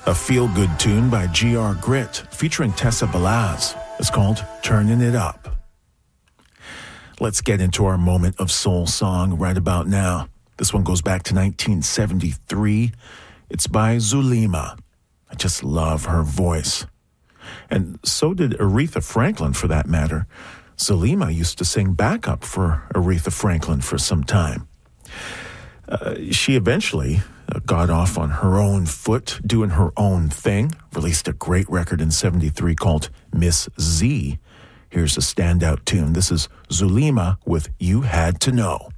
A feel-good tune by G.R. Grit featuring Tessa Balaz. It's called Turning It Up. Let's get into our moment of soul song right about now. This one goes back to 1973. It's by Zulema. I just love her voice. And so did Aretha Franklin, for that matter. Zulema used to sing backup for Aretha Franklin for some time. She eventually got off on her own foot, doing her own thing, released a great record in 73 called Miss Z. Here's a standout tune. This is Zulema with You Had to Know.